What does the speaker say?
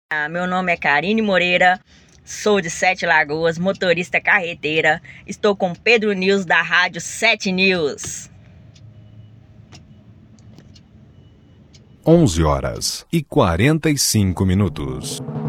Meu nome é Karine Moreira, sou de Sete Lagoas, motorista carreteira. Estou com Pedro News da Rádio 7 News. 11h45.